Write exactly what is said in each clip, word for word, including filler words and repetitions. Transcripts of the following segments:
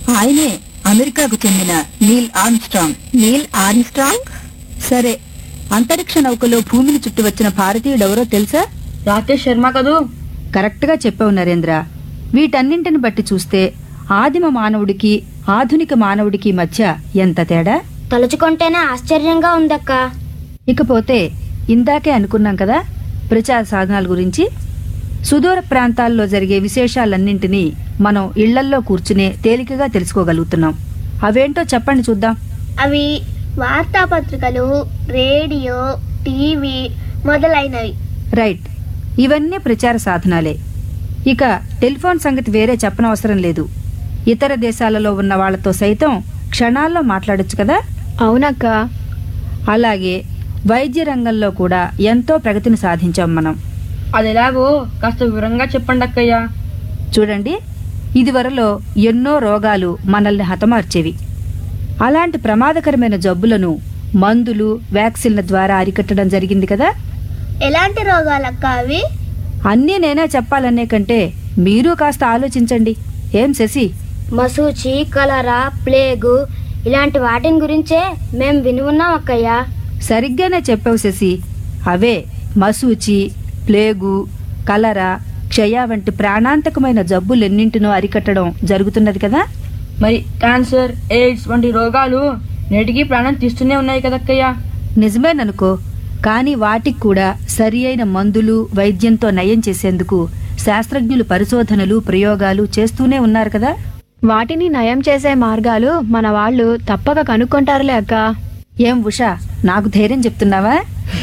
ఆయనే అమెరికాకు చెందిన నీల్ ఆర్మ్స్ట్రాంగ్. నీల్ ఆర్మ్స్ట్రాంగ్? సరే, అంతరిక్ష నౌకలో భూమిని చుట్టి వచ్చిన భారతీయుడెవరో తెలుసా? రాకేష్ శర్మ కదూ? కరెక్ట్ గా చెప్పావు నరేంద్ర. వీటన్నింటిని బట్టి చూస్తే ఆదిమ మానవుడికి ఆధునిక మానవుడికి మధ్య ఎంత తేడా! తలుచుకుంటేనే ఆశ్చర్యంగా ఉందక్కా. ఇకపోతే ఇందాకే అనుకున్నాం కదా ప్రచార సాధనాల గురించి. సుదూర ప్రాంతాల్లో జరిగే విశేషాలన్నింటినీ మనం ఇళ్లల్లో కూర్చునే తేలికగా తెలుసుకోగలుగుతున్నాం. అవేంటో చెప్పండి చూద్దాం. అవి వార్తాపత్రికలు, రేడియో, టీవీ మొదలైనవి. రైట్, ఇవన్నీ ప్రచార సాధనాలే. ఇక టెలిఫోన్ సంగతి వేరే చెప్పనవసరం లేదు. ఇతర దేశాలలో ఉన్న వాళ్లతో సైతం క్షణాల్లో మాట్లాడొచ్చు కదా. అవునక్క. అలాగే వైద్య రంగంలో కూడా ఎంతో ప్రగతిని సాధించాం మనం. అదెలాగో కాస్త వివరంగా చెప్పండి అక్కయ్య. చూడండి, ఇదివరలో ఎన్నో రోగాలు మనల్ని హతమార్చేవి. అలాంటి ప్రమాదకరమైన జబ్బులను మందులు, వ్యాక్సిన్ల ద్వారా అరికట్టడం జరిగింది కదా. ఎలాంటి రోగాలక్క అవి? అన్నీ నేనే చెప్పాలనే కంటే మీరు కాస్త ఆలోచించండి. ఏం శశి? మసూచి, కలరా, ప్లేగు ఇలాంటి వాటిని గురించే మేం విని ఉన్నాం అక్కయ్య. సరిగ్గానే చెప్పావు శశి. అవే మసూచి, ప్లేగు, కలరా, క్షయ వంటి ప్రాణాంతకమైన జబ్బులెన్నింటినో అరికట్టడం జరుగుతున్నది కదా. మరి క్యాన్సర్, ఎయిడ్స్ వంటి రోగాలు నేటికి ప్రాణం తీస్తూనే ఉన్నాయి కదక్కయ్య. నిజమేననుకో, కానీ వాటికి కూడా సరి అయిన మందులు, వైద్యంతో నయం చేసేందుకు శాస్త్రజ్ఞులు పరిశోధనలు, ప్రయోగాలు చేస్తూనే ఉన్నారు కదా. వాటిని నయం చేసే మార్గాలు మన వాళ్ళు తప్పక కనుక్కుంటారులే అక్క. ఏం ఉషా, నాకు ధైర్యం చెప్తున్నావా?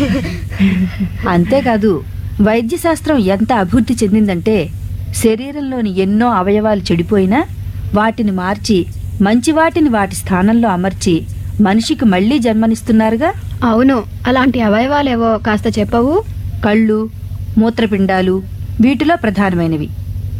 అంతేకాదు, వైద్య శాస్త్రం ఎంత అభివృద్ధి చెందిందంటే శరీరంలోని ఎన్నో అవయవాలు చెడిపోయినా వాటిని మార్చి మంచి వాటిని వాటి స్థానంలో అమర్చి మనిషికి మళ్లీ జన్మనిస్తున్నారుగా. అవును, అలాంటి అవయవాలేవో కాస్త చెప్పవు? కళ్ళు, మూత్రపిండాలు వీటిలో ప్రధానమైనవి.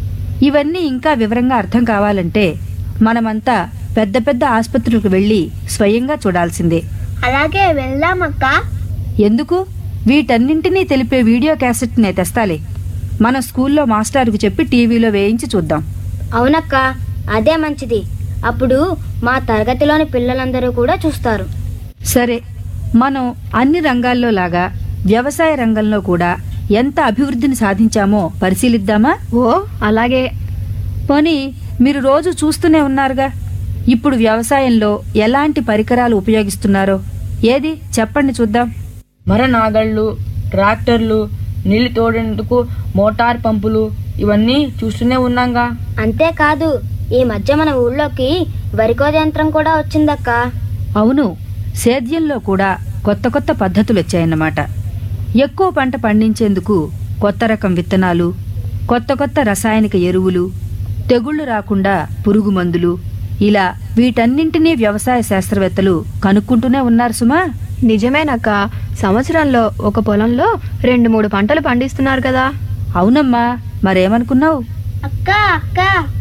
ఇవన్నీ ఇంకా వివరంగా అర్థం కావాలంటే మనమంతా పెద్ద పెద్ద ఆసుపత్రులకు వెళ్లి స్వయంగా చూడాల్సిందే. అలాగే వెళ్దామక్క. ఎందుకు? వీటన్నింటినీ తెలిపే వీడియో క్యాసెట్ నే తెస్తాలే. మన స్కూల్లో మాస్టర్కు చెప్పి టీవీలో వేయించి చూద్దాం. అవునక్క, అదే మంచిది. అప్పుడు మా తరగతిలోని పిల్లలందరూ కూడా చూస్తారు. సరే, మనం అన్ని రంగాల్లో లాగా వ్యవసాయ రంగంలో కూడా ఎంత అభివృద్ధిని సాధించామో పరిశీలిద్దామా? ఓ అలాగే. పోనీ మీరు రోజు చూస్తూనే ఉన్నారుగా, ఇప్పుడు వ్యవసాయంలో ఎలాంటి పరికరాలు ఉపయోగిస్తున్నారో ఏది చెప్పండి చూద్దాం. మర నాగళ్ళు, ట్రాక్టర్లు, నీళ్లు తోడేందుకు మోటార్ పంపులు ఇవన్నీ చూస్తూనే ఉన్నాంగా. అంతేకాదు, ఈ మధ్య మన ఊళ్ళోకి వరికోత యంత్రం కూడా వచ్చిందక్క. అవును, సేద్యంలో కూడా కొత్త కొత్త పద్ధతులు వచ్చాయన్నమాట. ఎక్కువ పంట పండించేందుకు కొత్త రకం విత్తనాలు, కొత్త కొత్త రసాయనిక ఎరువులు, తెగుళ్లు రాకుండా పురుగు మందులు, ఇలా వీటన్నింటినీ వ్యవసాయ శాస్త్రవేత్తలు కనుక్కుంటూనే ఉన్నారు సుమా. నిజమేనక్క, సంవత్సరంలో ఒక పొలంలో రెండు మూడు పంటలు పండిస్తున్నారు కదా. అవునమ్మా, మరేమనుకున్నావు? అక్క అక్క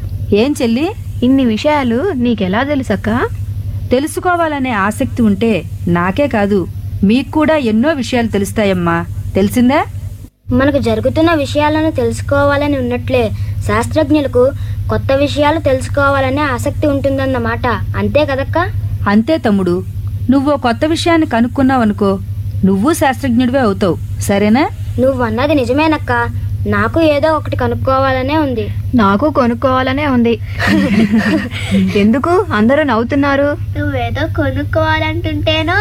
ఏం చెల్లి? ఇన్ని విషయాలు నీకెలా తెలుసక్క? తెలుసుకోవాలనే ఆసక్తి ఉంటే నాకే కాదు మీకు కూడా ఎన్నో విషయాలు తెలుస్తాయమ్మా. తెలిసిందా? మనకు జరుగుతున్న విషయాలను తెలుసుకోవాలని ఉన్నట్లే శాస్త్రజ్ఞులకు కొత్త విషయాలు తెలుసుకోవాలనే ఆసక్తి ఉంటుందన్నమాట. అంతే కదక్క? అంతే తమ్ముడు. నువ్వు కొత్త విషయాన్ని కనుక్కున్నావనుకో, నువ్వు శాస్త్రజ్ఞుడివే అవుతావు. సరేనా? నువ్వన్నది నిజమేనక్క. నాకు ఏదో ఒకటి కనుక్కోవాలనే ఉంది. నాకు కొనుక్కోవాలనే ఉంది. ఎందుకు అందరూ నవ్వుతున్నారు? నువ్వేదో కొనుక్కోవాలంటుంటేనో.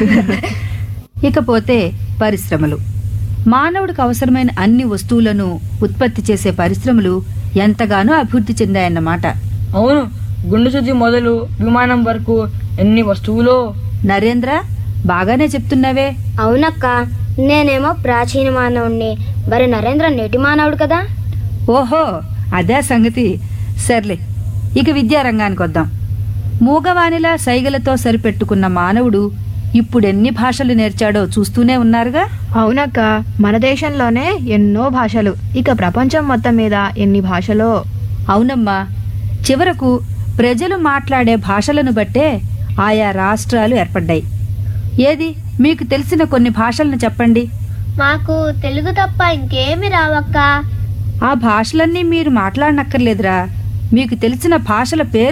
ఇకపోతే పరిశ్రమలు. మానవుడికి అవసరమైన అన్ని వస్తువులను ఉత్పత్తి చేసే పరిశ్రమలు ఎంతగానో అభివృద్ధి చెందాయన్నమాట. అవును, గుండు శుద్ధి మొదలు విమానం వరకు ఎన్ని వస్తువులో. నరేంద్ర, బాగానే చెప్తున్నావే. అవునక్క, నేనేమో ప్రాచీన మానవుణ్ణి, మరి నరేంద్ర నేటి మానవుడు కదా. ఓహో, అదే సంగతి. సర్లే, ఇక విద్యారంగానికి వద్దాం. మూగవానిలా సైగలతో సరిపెట్టుకున్న మానవుడు ఇప్పుడెన్ని భాషలు నేర్చాడో చూస్తూనే ఉన్నారుగా. అవునక్క, మన దేశంలోనే ఎన్నో భాషలు, ఇక ప్రపంచం మొత్తం మీద ఎన్ని భాషలో. అవునమ్మా, చివరకు ప్రజలు మాట్లాడే భాషలను బట్టే ఆయా రాష్ట్రాలు ఏర్పడ్డాయి. ఏది మీకు తెలిసిన కొన్ని భాషలను చెప్పండి. మాకు తెలుగు తప్ప ఇంకేమి రావక్క. ఆ భాషలన్నీ మీరు మాట్లాడనక్కర్లేదురా. మీకు తెలిసిన భాషల పేరు